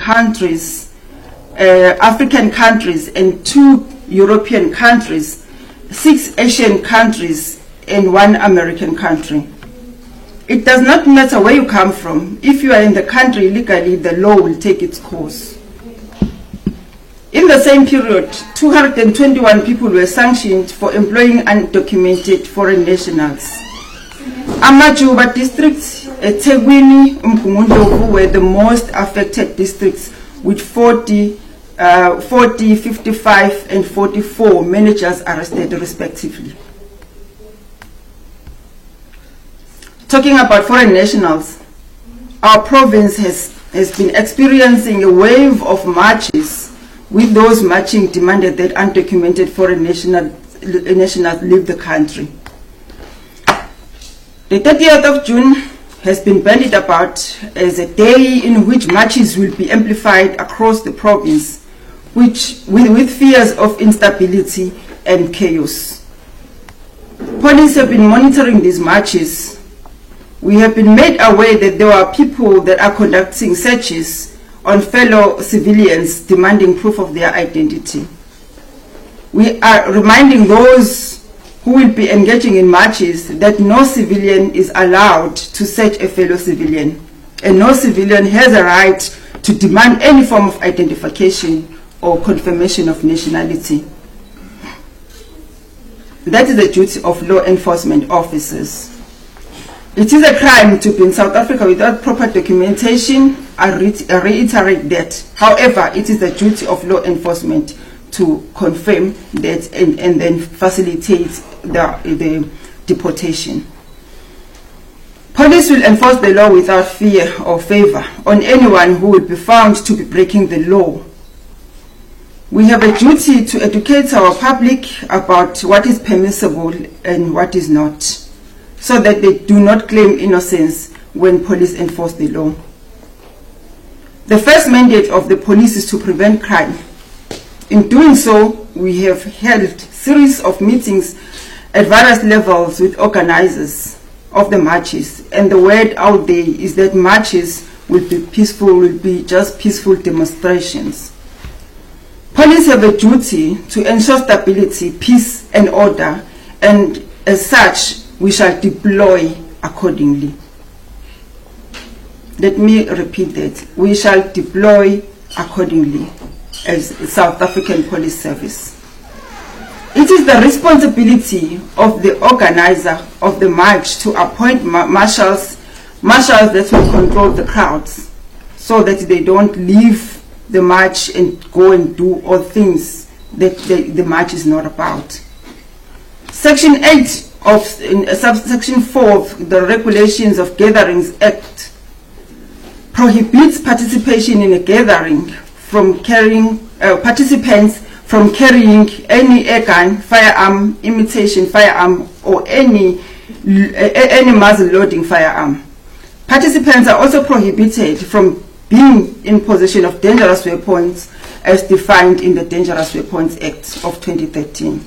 countries, African countries, and 2 European countries, 6 Asian countries, and 1 American country. It does not matter where you come from. If you are in the country illegally, the law will take its course. In the same period, 221 people were sanctioned for employing undocumented foreign nationals. Amajuba district, eThekwini, uMgungundlovu were the most affected districts, with 40, 55, and 44 managers arrested respectively. Talking about foreign nationals, our province has been experiencing a wave of marches, with those marching demanded that undocumented foreign nationals leave the country. The 30th of June has been bandied about as a day in which marches will be amplified across the province, with fears of instability and chaos. Police have been monitoring these marches. We have been made aware that there are people that are conducting searches on fellow civilians demanding proof of their identity. We are reminding those who will be engaging in marches that no civilian is allowed to search a fellow civilian, and no civilian has a right to demand any form of identification or confirmation of nationality. That is the duty of law enforcement officers. It is a crime to be in South Africa without proper documentation. I reiterate that. However, it is the duty of law enforcement to confirm that and then facilitate the deportation. Police will enforce the law without fear or favor on anyone who will be found to be breaking the law. We have a duty to educate our public about what is permissible and what is not, so that they do not claim innocence when police enforce the law. The first mandate of the police is to prevent crime. In doing so, we have held series of meetings at various levels with organizers of the marches, and the word out there is that marches will be peaceful, will be just peaceful demonstrations. Police have a duty to ensure stability, peace, and order, and as such, we shall deploy accordingly. Let me repeat that. We shall deploy accordingly as South African Police Service. It is the responsibility of the organizer of the march to appoint marshals that will control the crowds, so that they don't leave the march and go and do all things that the march is not about. Section 8 of subsection 4 of the Regulations of Gatherings Act prohibits participation in a gathering from carrying participants from carrying any airgun, firearm, imitation firearm, or any muzzle-loading firearm. Participants are also prohibited from being in possession of dangerous weapons as defined in the Dangerous Weapons Act of 2013.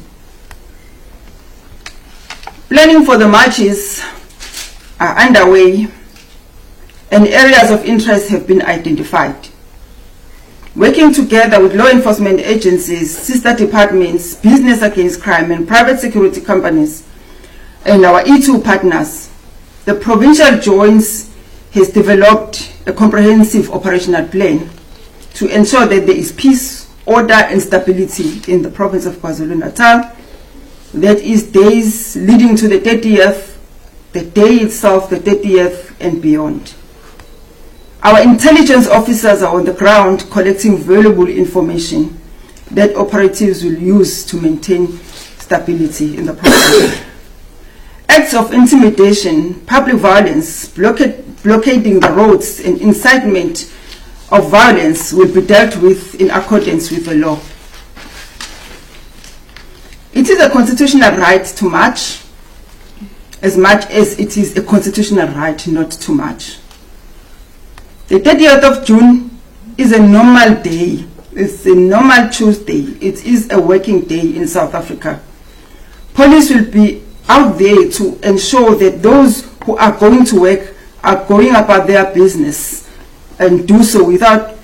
Planning for the marches are underway, and areas of interest have been identified. Working together with law enforcement agencies, sister departments, business against crime, and private security companies, and our E2 partners, the provincial joints has developed a comprehensive operational plan to ensure that there is peace, order, and stability in the province of KwaZulu-Natal. That is days leading to the 30th, the day itself, the 30th, and beyond. Our intelligence officers are on the ground collecting valuable information that operatives will use to maintain stability in the province. Acts of intimidation, public violence, blockading the roads, and incitement of violence will be dealt with in accordance with the law. It is a constitutional right to march, as much as it is a constitutional right not to march. The 30th of June is a normal day. It's a normal Tuesday. It is a working day in South Africa. Police will be out there to ensure that those who are going to work are going about their business and do so without